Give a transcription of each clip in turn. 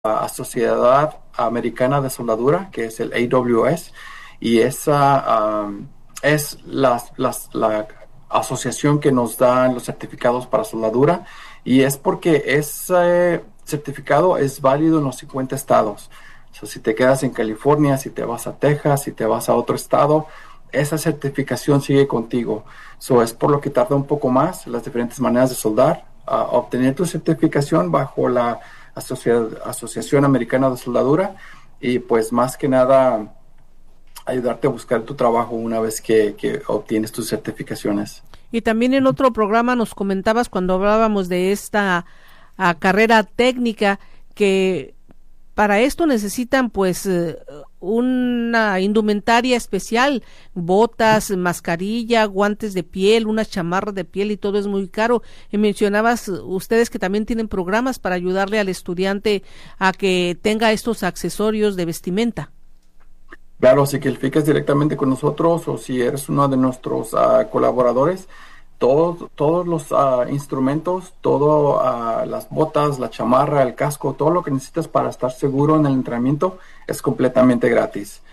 Sociedad Americana de Soldadura, que es el AWS, y esa es la asociación que nos da los certificados para soldadura, y es porque ese certificado es válido en los 50 estados. So, si te quedas en California, si te vas a Texas, si te vas a otro estado, esa certificación sigue contigo. So, es por lo que tarda un poco más las diferentes maneras de soldar. Obtener tu certificación bajo la Asociación Americana de Soldadura, y pues más que nada ayudarte a buscar tu trabajo una vez que obtienes tus certificaciones. Y también en otro programa nos comentabas, cuando hablábamos de esta carrera técnica, que para esto necesitan pues una indumentaria especial, botas, mascarilla, guantes de piel, una chamarra de piel, y todo es muy caro. Y mencionabas ustedes que también tienen programas para ayudarle al estudiante a que tenga estos accesorios de vestimenta. Claro, si calificas directamente con nosotros o si eres uno de nuestros colaboradores, todos los instrumentos, las botas, la chamarra, el casco, todo lo que necesitas para estar seguro en el entrenamiento es completamente gratis.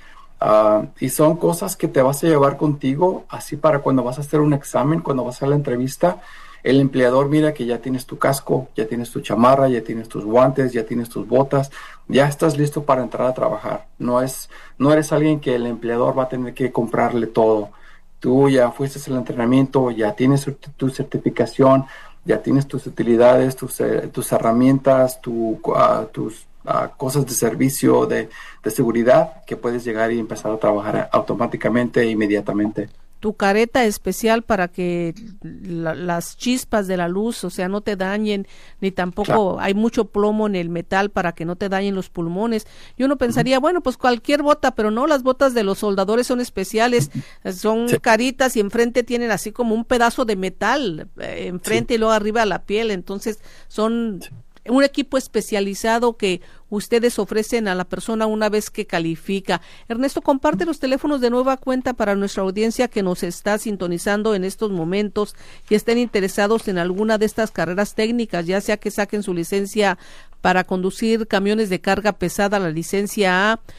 Y son cosas que te vas a llevar contigo, así para cuando vas a hacer un examen, cuando vas a la entrevista, el empleador mira que ya tienes tu casco, ya tienes tu chamarra, ya tienes tus guantes, ya tienes tus botas, ya estás listo para entrar a trabajar. No eres alguien que el empleador va a tener que comprarle todo. Tú ya fuiste al entrenamiento, ya tienes tu certificación, ya tienes tus utilidades, tus herramientas, tus cosas de servicio, de seguridad, que puedes llegar y empezar a trabajar automáticamente e inmediatamente. Tu careta especial para que las chispas de la luz, o sea, no te dañen, ni tampoco hay mucho plomo en el metal para que no te dañen los pulmones. Y uno pensaría, bueno, pues cualquier bota, pero no, las botas de los soldadores son especiales, son caritas y enfrente tienen así como un pedazo de metal enfrente y luego arriba la piel, entonces son un equipo especializado que ustedes ofrecen a la persona una vez que califica. Ernesto, comparte los teléfonos de nueva cuenta para nuestra audiencia que nos está sintonizando en estos momentos y estén interesados en alguna de estas carreras técnicas, ya sea que saquen su licencia para conducir camiones de carga pesada, la licencia A,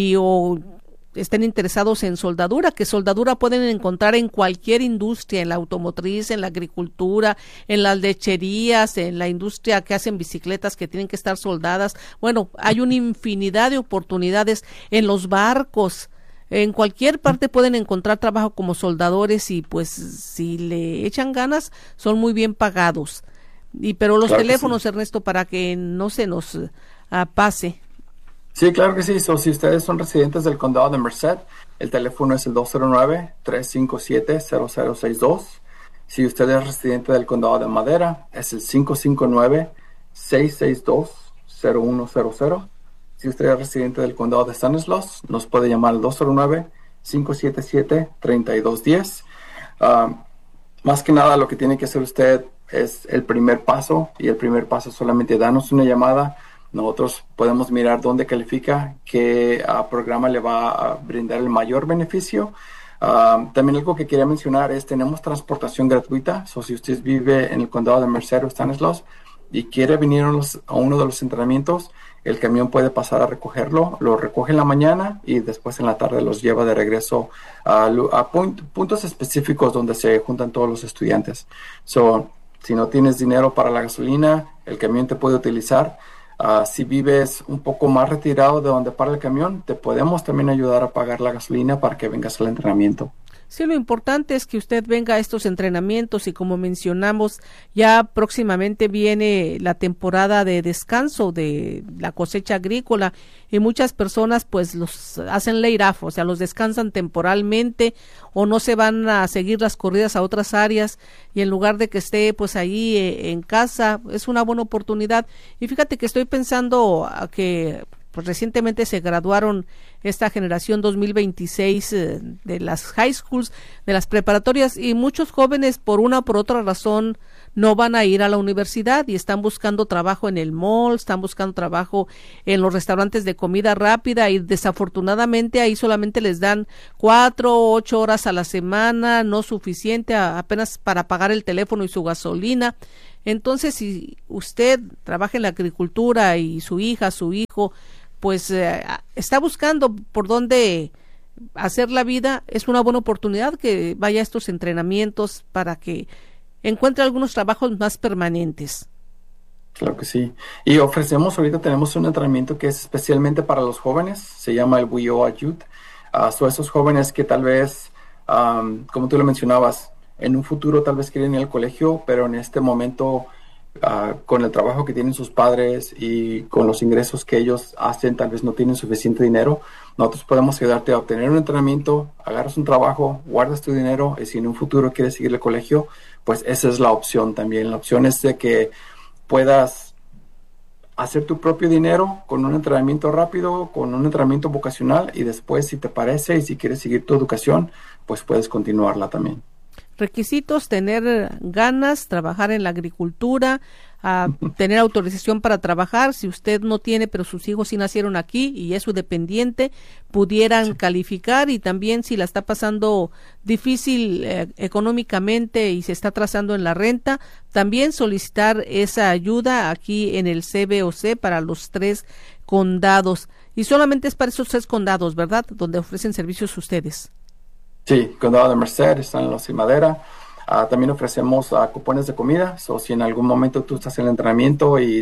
o estén interesados en soldadura, que soldadura pueden encontrar en cualquier industria, en la automotriz, en la agricultura, en las lecherías, en la industria que hacen bicicletas que tienen que estar soldadas. Bueno, hay una infinidad de oportunidades en los barcos. En cualquier parte pueden encontrar trabajo como soldadores y pues si le echan ganas son muy bien pagados. Pero los teléfonos, sí, Ernesto, para que no se nos pase. Sí, claro que sí. Si ustedes son residentes del condado de Merced, el teléfono es el 209-357-0062. Si usted es residente del condado de Madera, es el 559-662-0100. Si usted es residente del condado de Stanislaus, nos puede llamar al 209-577-3210. Más que nada, lo que tiene que hacer usted es el primer paso, y el primer paso es solamente darnos una llamada. Nosotros podemos mirar dónde califica, qué programa le va a brindar el mayor beneficio. También algo que quería mencionar es tenemos transportación gratuita. Si usted vive en el condado de Merced o Stanislaus y quiere venir a uno de los entrenamientos, el camión puede pasar a recogerlo. Lo recoge en la mañana y después en la tarde los lleva de regreso a puntos específicos donde se juntan todos los estudiantes. Si no tienes dinero para la gasolina, el camión te puede utilizar. Si vives un poco más retirado de donde para el camión, te podemos también ayudar a pagar la gasolina para que vengas al entrenamiento. Sí, lo importante es que usted venga a estos entrenamientos y como mencionamos, ya próximamente viene la temporada de descanso de la cosecha agrícola y muchas personas pues los hacen laid off, o sea, los descansan temporalmente o no se van a seguir las corridas a otras áreas y en lugar de que esté pues ahí en casa, es una buena oportunidad. Y fíjate que estoy pensando que pues recientemente se graduaron esta generación 2026 de las high schools, de las preparatorias, y muchos jóvenes por una o por otra razón no van a ir a la universidad y están buscando trabajo en el mall, están buscando trabajo en los restaurantes de comida rápida y desafortunadamente ahí solamente les dan 4 o 8 horas a la semana, no suficiente apenas para pagar el teléfono y su gasolina. Entonces, si usted trabaja en la agricultura y su hija, su hijo, pues está buscando por dónde hacer la vida, es una buena oportunidad que vaya a estos entrenamientos para que encuentre algunos trabajos más permanentes. Claro que sí. Y ahorita tenemos un entrenamiento que es especialmente para los jóvenes, se llama el WIOA Youth. Son esos jóvenes que tal vez, como tú lo mencionabas, en un futuro tal vez quieren ir al colegio, pero en este momento, con el trabajo que tienen sus padres y con los ingresos que ellos hacen, tal vez no tienen suficiente dinero. Nosotros podemos ayudarte a obtener un entrenamiento, agarras un trabajo, guardas tu dinero, y si en un futuro quieres seguir al colegio, pues esa es la opción también. La opción es de que puedas hacer tu propio dinero con un entrenamiento rápido, con un entrenamiento vocacional, y después, si te parece y si quieres seguir tu educación, pues puedes continuarla también. Requisitos: tener ganas, trabajar en la agricultura, tener autorización para trabajar. Si usted no tiene, pero sus hijos sí nacieron aquí y es su dependiente, pudieran calificar. Y también, si la está pasando difícil económicamente y se está atrasando en la renta, también solicitar esa ayuda aquí en el CBOC para los 3 condados. Y solamente es para esos 3 condados, ¿verdad?, donde ofrecen servicios ustedes. Sí, Condado de Merced, San Luis y Madera. También ofrecemos cupones de comida. Si en algún momento tú estás en el entrenamiento y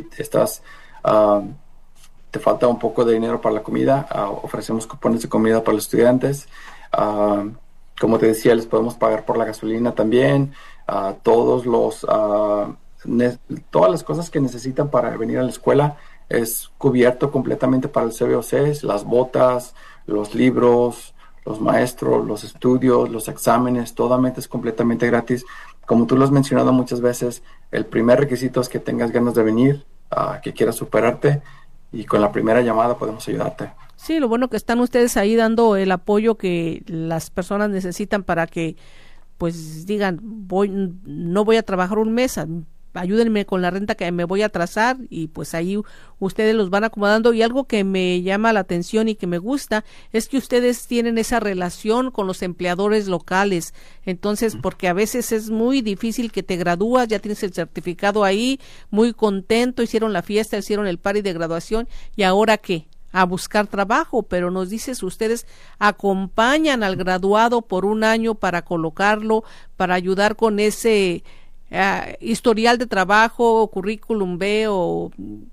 te falta un poco de dinero para la comida, ofrecemos cupones de comida para los estudiantes. Como te decía, les podemos pagar por la gasolina también. Todas las cosas que necesitan para venir a la escuela es cubierto completamente para el CBOC, las botas, los libros, los maestros, los estudios, los exámenes, totalmente es completamente gratis. Como tú lo has mencionado muchas veces, el primer requisito es que tengas ganas de venir, que quieras superarte, y con la primera llamada podemos ayudarte. Sí, lo bueno que están ustedes ahí dando el apoyo que las personas necesitan para que pues digan, no voy a trabajar un mes, ayúdenme con la renta que me voy a atrasar, y pues ahí ustedes los van acomodando. Y algo que me llama la atención y que me gusta es que ustedes tienen esa relación con los empleadores locales. Entonces, porque a veces es muy difícil que te gradúas, ya tienes el certificado ahí, muy contento, hicieron la fiesta, hicieron el party de graduación, y ahora ¿qué? A buscar trabajo. Pero nos dices, ustedes acompañan al graduado por un año para colocarlo, para ayudar con ese historial de trabajo, currículum B o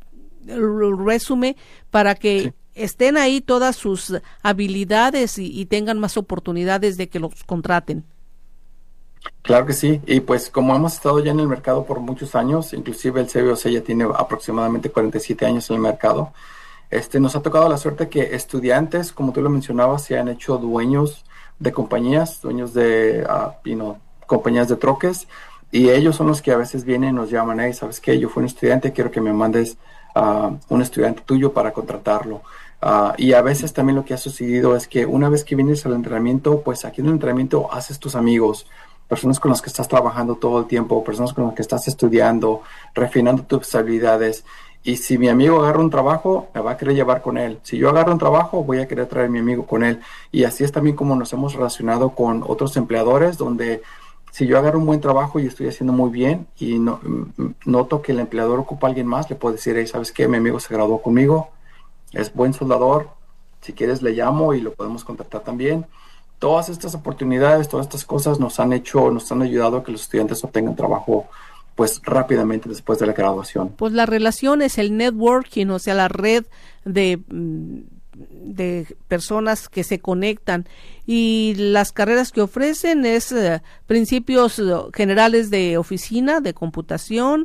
resumen, para que estén ahí todas sus habilidades y tengan más oportunidades de que los contraten. Claro que sí, y pues como hemos estado ya en el mercado por muchos años, inclusive el CBOC ya tiene aproximadamente 47 años en el mercado, nos ha tocado la suerte que estudiantes, como tú lo mencionabas, se han hecho dueños de compañías, dueños de compañías de troques. Y ellos son los que a veces vienen y nos llaman, hey, ¿sabes qué? Yo fui un estudiante, quiero que me mandes un estudiante tuyo para contratarlo. Y a veces también lo que ha sucedido es que una vez que vienes al entrenamiento, pues aquí en el entrenamiento haces tus amigos, personas con las que estás trabajando todo el tiempo, personas con las que estás estudiando, refinando tus habilidades. Y si mi amigo agarra un trabajo, me va a querer llevar con él. Si yo agarro un trabajo, voy a querer traer a mi amigo con él. Y así es también como nos hemos relacionado con otros empleadores, donde si yo agarro un buen trabajo y estoy haciendo muy bien y noto que el empleador ocupa a alguien más, le puedo decir, hey, ¿sabes qué? Mi amigo se graduó conmigo, es buen soldador, si quieres le llamo y lo podemos contratar también. Todas estas oportunidades, todas estas cosas nos han ayudado a que los estudiantes obtengan trabajo pues rápidamente después de la graduación. Pues la relación es el networking, o sea, la red de personas que se conectan, y las carreras que ofrecen es principios generales de oficina, de computación,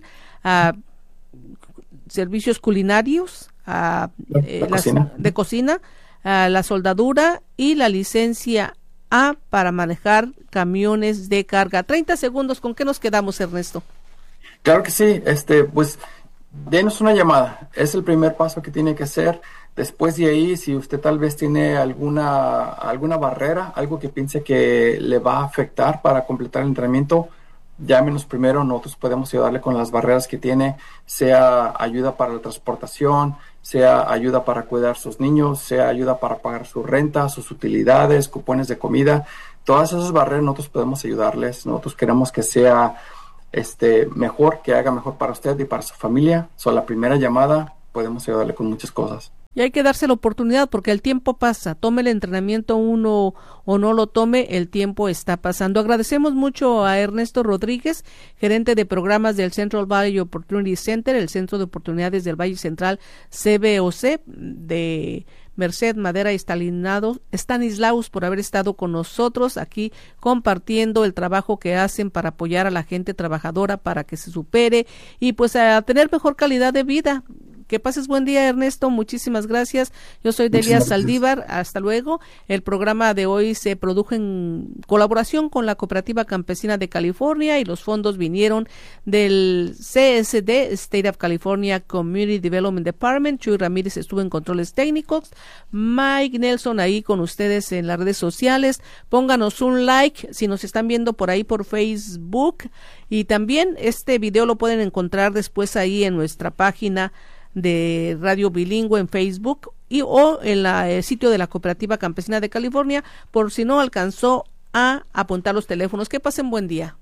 servicios culinarios, de cocina, la soldadura y la licencia A para manejar camiones de carga. 30 segundos, ¿con qué nos quedamos, Ernesto? Claro que sí, pues denos una llamada, es el primer paso que tiene que hacer. Después de ahí, si usted tal vez tiene alguna barrera, algo que piense que le va a afectar para completar el entrenamiento, llámenos primero, nosotros podemos ayudarle con las barreras que tiene, sea ayuda para la transportación, sea ayuda para cuidar sus niños, sea ayuda para pagar su renta, sus utilidades, cupones de comida. Todas esas barreras nosotros podemos ayudarles. Nosotros queremos que sea mejor, que haga mejor para usted y para su familia. La primera llamada podemos ayudarle con muchas cosas. Y hay que darse la oportunidad porque el tiempo pasa. Tome el entrenamiento uno o no lo tome, el tiempo está pasando. Agradecemos mucho a Ernesto Rodríguez, gerente de programas del Central Valley Opportunity Center, el Centro de Oportunidades del Valle Central, CVOC, de Merced, Madera y Stanislaus, por haber estado con nosotros aquí compartiendo el trabajo que hacen para apoyar a la gente trabajadora para que se supere y pues a tener mejor calidad de vida. Que pases buen día, Ernesto. Muchísimas gracias. Yo soy Delia Saldívar. Hasta luego. El programa de hoy se produjo en colaboración con la Cooperativa Campesina de California y los fondos vinieron del CSD, State of California Community Development Department. Chuy Ramírez estuvo en controles técnicos. Mike Nelson ahí con ustedes en las redes sociales. Pónganos un like si nos están viendo por ahí por Facebook. Y también este video lo pueden encontrar después ahí en nuestra página de Radio Bilingüe en Facebook o en el sitio de la Cooperativa Campesina de California, por si no alcanzó a apuntar los teléfonos. Que pasen buen día.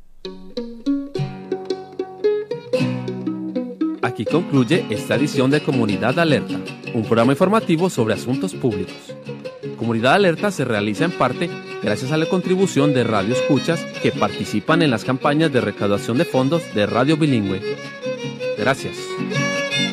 Aquí concluye esta edición de Comunidad Alerta, un programa informativo sobre asuntos públicos. Comunidad Alerta se realiza en parte gracias a la contribución de radioescuchas que participan en las campañas de recaudación de fondos de Radio Bilingüe. Gracias.